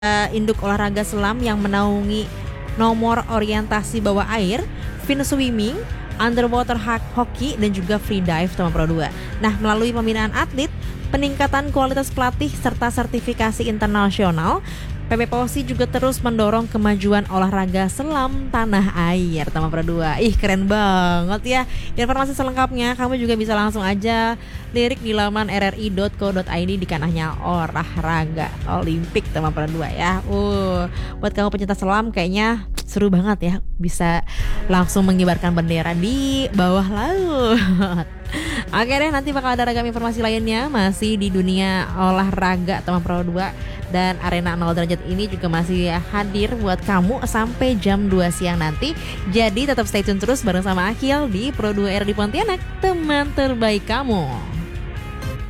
induk olahraga selam yang menaungi nomor orientasi bawah air, fin swimming, underwater hockey, dan juga free dive teman Pro 2. Nah, melalui pembinaan atlet, peningkatan kualitas pelatih, serta sertifikasi internasional, PB POSI juga terus mendorong kemajuan olahraga selam tanah air teman Pro 2. Ih, keren banget ya. Informasi selengkapnya kamu juga bisa langsung aja lirik di laman rri.co.id di kanahnya olahraga Olimpik teman Pro 2 ya. Buat kamu pecinta selam kayaknya seru banget ya, bisa langsung mengibarkan bendera di bawah laut. Oke deh, nanti bakal ada ragam informasi lainnya masih di dunia olahraga teman Pro 2. Dan Arena 0 derajat ini juga masih hadir buat kamu sampai jam 2 siang nanti. Jadi tetap stay tune terus bareng sama Akil di Pro 2 RD Pontianak, teman terbaik kamu.